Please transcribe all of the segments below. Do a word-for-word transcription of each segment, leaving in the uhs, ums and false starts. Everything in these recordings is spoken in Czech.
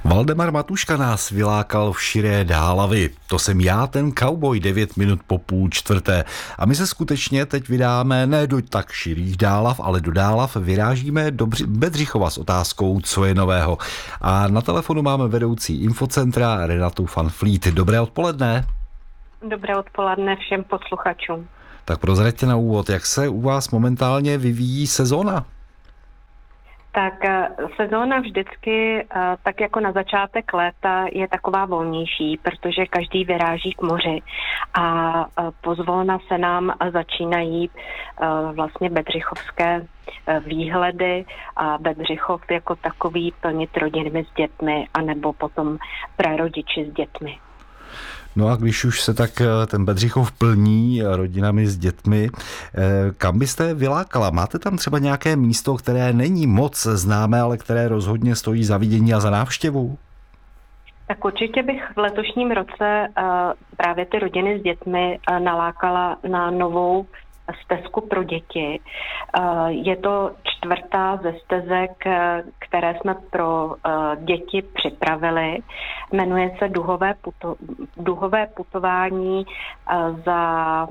Valdemar Matuška nás vylákal v širé Dálavi. To jsem já, ten kauboj, devět minut po půl čtvrté. A my se skutečně teď vydáme ne do tak širých Dálav, ale do Dálav vyrážíme do Bedřichova s otázkou, co je nového. A na telefonu máme vedoucí infocentra Renatu van Vliet. Dobré odpoledne. Dobré odpoledne všem posluchačům. Tak prozraďte na úvod, jak se u vás momentálně vyvíjí sezóna? Tak sezóna vždycky, tak jako na začátek léta, je taková volnější, protože každý vyráží k moři a pozvolna se nám začínají vlastně bedřichovské výhledy a Bedřichov jako takový plnit rodinami s dětmi anebo potom prarodiči s dětmi. No a když už se tak ten Bedřichov plní rodinami s dětmi, kam byste vylákala? Máte tam třeba nějaké místo, které není moc známé, ale které rozhodně stojí za vidění a za návštěvu? Tak určitě bych v letošním roce právě ty rodiny s dětmi nalákala na novou stezku pro děti. Je to čtvrtá ze stezek, které jsme pro děti připravili. Jmenuje se Duhové, puto, Duhové putování za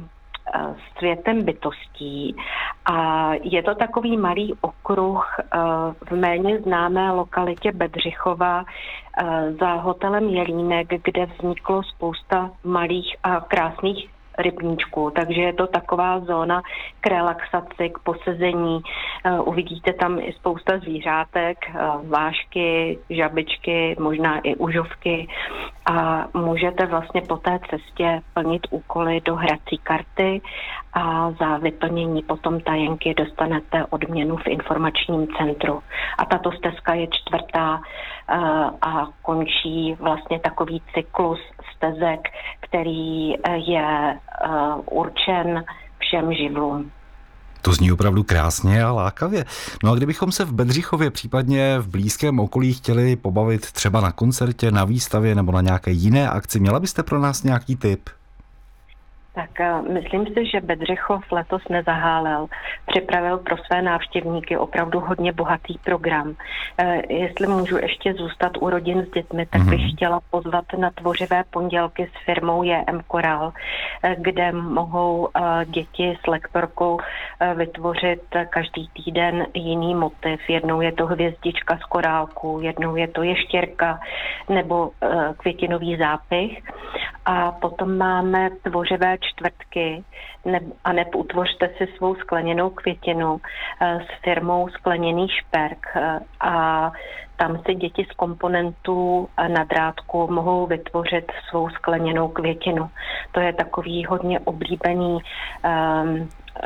světem bytostí. A je to takový malý okruh v méně známé lokalitě Bedřichova za hotelem Jelínek, kde vzniklo spousta malých a krásných rybníčku, takže je to taková zóna k relaxaci, k posezení. Uvidíte tam i spousta zvířátek, vášky, žabičky, možná i užovky a můžete vlastně po té cestě plnit úkoly do hrací karty a za vyplnění potom tajenky dostanete odměnu v informačním centru. A tato stezka je čtvrtá a končí vlastně takový cyklus stezek, který je určen všem živlům. To zní opravdu krásně a lákavě. No a kdybychom se v Bedřichově, případně v blízkém okolí chtěli pobavit třeba na koncertě, na výstavě nebo na nějaké jiné akci, měla byste pro nás nějaký tip? Tak myslím si, že Bedřichov letos nezahálel. Připravil pro své návštěvníky opravdu hodně bohatý program. Jestli můžu ještě zůstat u rodin s dětmi, tak bych chtěla pozvat na tvořivé pondělky s firmou J M Koral, kde mohou děti s lektorkou vytvořit každý týden jiný motiv. Jednou je to hvězdička z korálku, jednou je to ještěrka nebo květinový zápich. A potom máme tvořivé čtvrtky ne, a neb utvořte si svou skleněnou květinu s firmou Skleněný šperk a tam si děti z komponentů na drátku mohou vytvořit svou skleněnou květinu. To je takový hodně oblíbený um,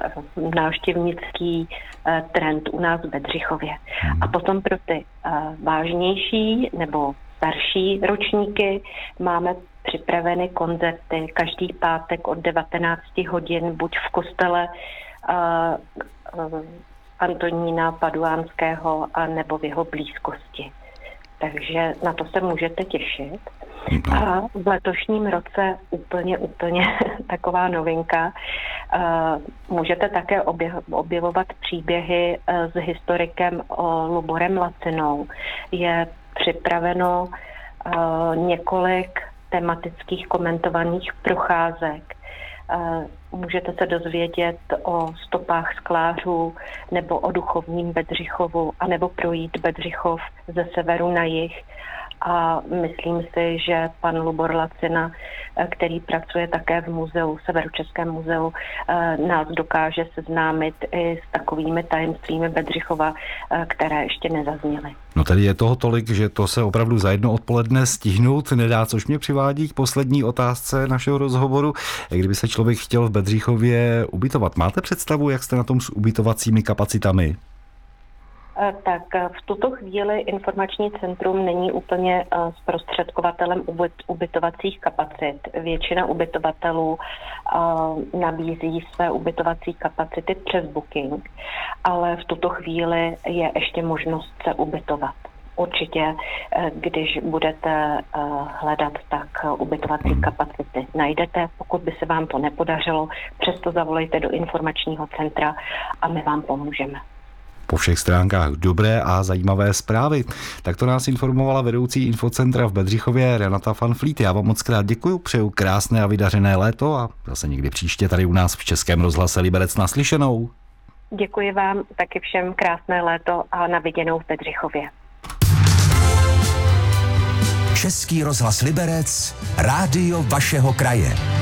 návštěvnický uh, trend u nás v Bedřichově. A potom pro ty uh, vážnější nebo starší ročníky máme připraveny koncerty každý pátek od devatenáct hodin, buď v kostele uh, uh, Antonína Paduánského a nebo v jeho blízkosti. Takže na to se můžete těšit. A v letošním roce úplně, úplně taková novinka. Uh, můžete také objev, objevovat příběhy uh, s historikem uh, Luborem Lacinou. Je připraveno uh, několik tematických komentovaných procházek. Můžete se dozvědět o stopách sklářů nebo o duchovním Bedřichovu anebo projít Bedřichov ze severu na jih. A myslím si, že pan Lubor Lacina, který pracuje také v muzeu, Severočeském muzeu, nás dokáže seznámit i s takovými tajemstvími Bedřichova, které ještě nezazněly. No tady je toho tolik, že to se opravdu za jedno odpoledne stihnout nedá, což mě přivádí k poslední otázce našeho rozhovoru. Kdyby se člověk chtěl v Bedřichově ubytovat, máte představu, jak jste na tom s ubytovacími kapacitami? Tak v tuto chvíli informační centrum není úplně zprostředkovatelem ubytovacích kapacit. Většina ubytovatelů nabízí své ubytovací kapacity přes Booking, ale v tuto chvíli je ještě možnost se ubytovat. Určitě, když budete hledat, tak ubytovací kapacity najdete. Pokud by se vám to nepodařilo, přesto zavolejte do informačního centra a my vám pomůžeme. po všech stránkách dobré a zajímavé zprávy. Tak to nás informovala vedoucí infocentra v Bedřichově Renata van Vliet. Já vám moc krát děkuju, přeju krásné a vydařené léto a zase někdy příště tady u nás v Českém rozhlase Liberec naslyšenou. Děkuji vám, taky všem krásné léto a na viděnou v Bedřichově. Český rozhlas Liberec, rádio vašeho kraje.